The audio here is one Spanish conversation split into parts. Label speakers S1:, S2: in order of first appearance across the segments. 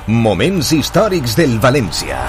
S1: Moments històrics del València.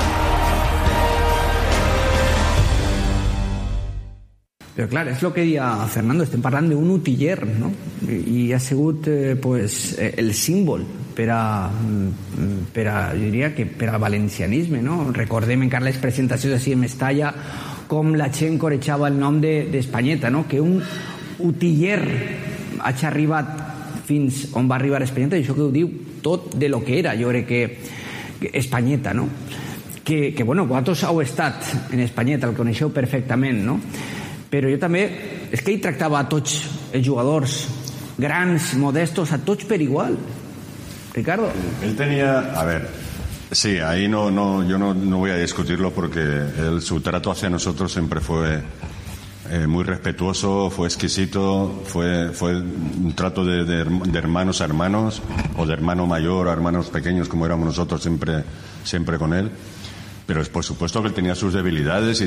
S2: Però clar, és el que deia Fernando, estem parlant d'un utiller, no? I ha sigut el símbol per a, jo diria que per al valencianisme, no? Recordem encara les presentacions així en Mestalla com la gent corejava el nom d'Espanyeta, no? Que un utiller hagi arribat fins on va arribar Espanyeta, i això que ho diu tot de lo que era, jo crec que Espanyeta, no? Que bueno, vosaltres heu estat en Espanyeta, el coneixeu perfectament, no? Però jo també, és que ell tractava a tots els jugadors, grans, modestos, a tots per igual. Ricardo.
S3: Él tenía, a ver, sí, ahí yo no voy a discutirlo porque su trato hacia nosotros siempre fue muy respetuoso, fue exquisito, fue un trato de hermanos a hermanos, o de hermano mayor a hermanos pequeños, como éramos nosotros siempre con él. Pero por supuesto que él tenía sus debilidades y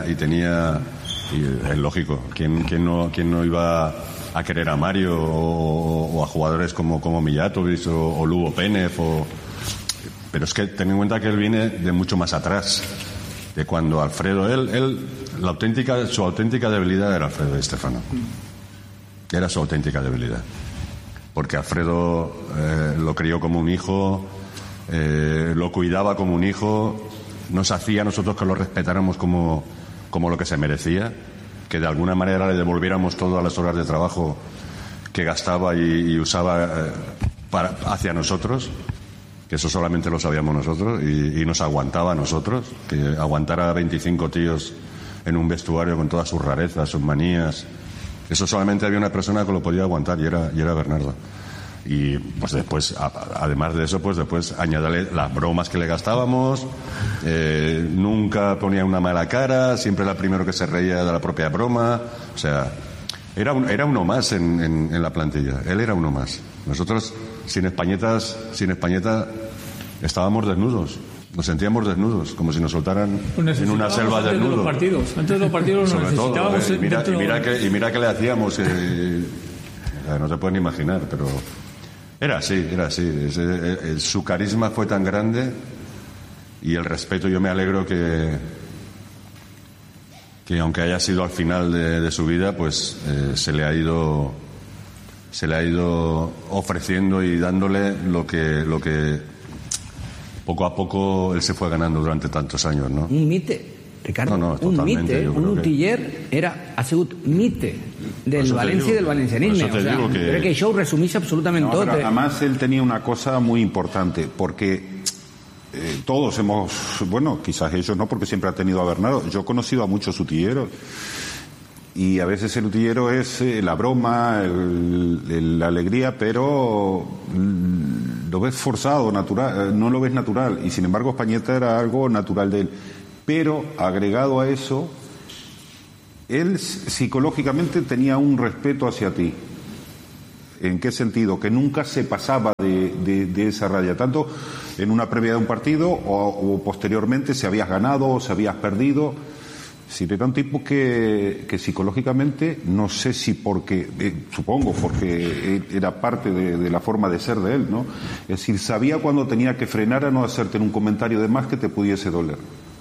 S3: es lógico, ¿quién no iba a querer a Mario o a jugadores como Mijatovic o Lugo Pénez? Pero es que ten en cuenta que él viene de mucho más atrás, de cuando Alfredo, su auténtica debilidad era Alfredo Di Stéfano. Era su auténtica debilidad. Porque Alfredo lo crió como un hijo, lo cuidaba como un hijo, nos hacía a nosotros que lo respetáramos como lo que se merecía, que de alguna manera le devolviéramos todas las horas de trabajo que gastaba y usaba hacia nosotros, que eso solamente lo sabíamos nosotros, y nos aguantaba a nosotros, que aguantara a 25 tíos en un vestuario con todas sus rarezas, sus manías, eso solamente había una persona que lo podía aguantar, y era Bernardo. Y pues después, además de eso, pues después añadirle las bromas que le gastábamos, nunca ponía una mala cara, siempre era el primero que se reía de la propia broma, o sea, era uno más en la plantilla, él era uno más. Nosotros sin Españeta estábamos desnudos, nos sentíamos desnudos, como si nos soltaran en una selva desnudos.
S4: Antes de los partidos nos necesitábamos.
S3: Y mira que le hacíamos, no te pueden imaginar, pero era así. Su carisma fue tan grande, y el respeto, yo me alegro que aunque haya sido al final de su vida, pues se le ha ido ofreciendo y dándole lo que poco a poco él se fue ganando durante tantos años, ¿no?
S2: Un mite, Ricardo, un mite, un utiller ha sigut mite del València y del valencianisme. O sea, creo que això ho resumís absolutament tot.
S5: Además, él tenía una cosa muy importante, porque todos quizás ellos no, porque siempre ha tenido a Bernardo. Yo he conocido a muchos utilleros, y a veces el utillero es la broma, la alegría, pero lo ves forzado, natural, no lo ves natural, y sin embargo Españeta era algo natural de él. Pero agregado a eso, él psicológicamente tenía un respeto hacia ti. ¿En qué sentido? Que nunca se pasaba de esa raya, tanto en una previa de un partido o posteriormente, si habías ganado o si habías perdido. Si era un tipo que psicológicamente, no sé si supongo porque era parte de la forma de ser de él, ¿no? Es decir, sabía cuando tenía que frenar a no hacerte un comentario de más que te pudiese doler.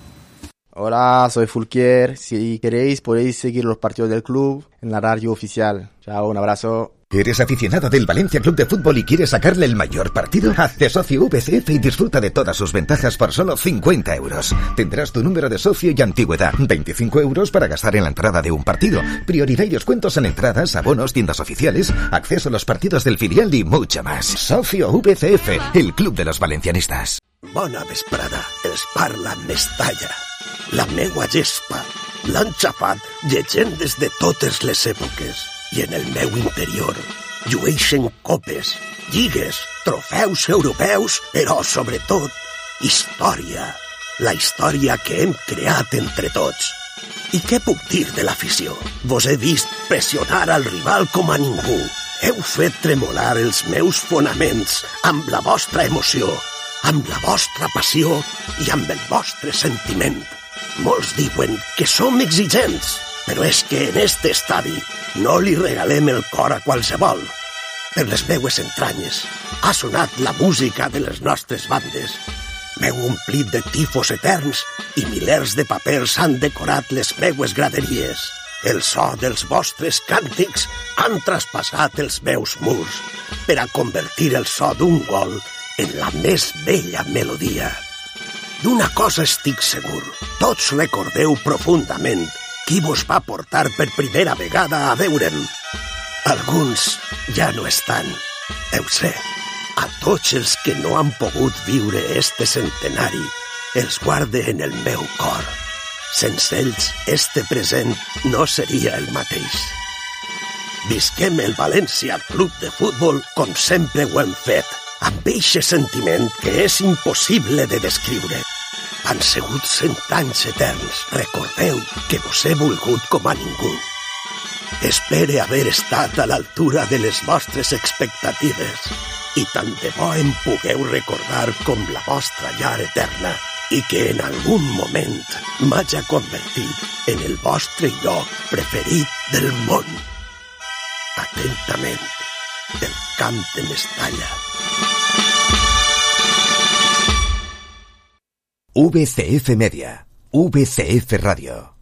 S6: Hola, soy Fulquier. Si queréis, podéis seguir los partidos del club en la radio oficial. Chao, un abrazo.
S1: ¿Eres aficionado del Valencia Club de Fútbol y quieres sacarle el mayor partido? Hazte socio VCF y disfruta de todas sus ventajas por solo 50 euros. Tendrás tu número de socio y antigüedad. 25 euros para gastar en la entrada de un partido. Prioridad y descuentos en entradas, abonos, tiendas oficiales, acceso a los partidos del filial y mucho más. Socio VCF, el club de los valencianistas.
S7: Bona vesprada, els parla Mestalla. La meua gespa l'han xapat llegendes de totes les èpoques, i en el meu interior llueixen copes, lligues, trofeus europeus, però sobretot història. La història que hem creat entre tots. I què puc dir de l'afició? Vos he vist pressionar al rival com a ningú. Heu fet tremolar els meus fonaments amb la vostra emoció, amb la vostra passió i amb el vostre sentiment. Molts diuen que som exigents, però és que en este estadi no li regalem el cor a qualsevol. per les meues entranyes. Ha sonat la música de les nostres bandes. M'heu omplit de tifos eterns i milers de papers han decorat les meues graderies. El so dels vostres càntics han traspassat els meus murs per a convertir el so d'un gol en la més bella melodia. D'una cosa estic segur, tots recordeu profundament qui vos va portar per primera vegada a veure'm. Alguns ja no estan, ho sé. A tots els que no han pogut viure este centenari, els guarde en el meu cor. Sense ells, este present no seria el mateix. Visquem el València Club de Futbol com sempre ho hem fet, amb eixe sentiment que és impossible de descriure. Han sigut 100 anys eterns. Recordeu que vos he volgut com a ningú. Espere haver estat a l'altura de les vostres expectatives i tant de bo em pugueu recordar com la vostra llar eterna i que en algun moment m'haja convertit en el vostre lloc preferit del món. Atentament, del Camp de Mestalla.
S1: VCF Media, VCF Radio.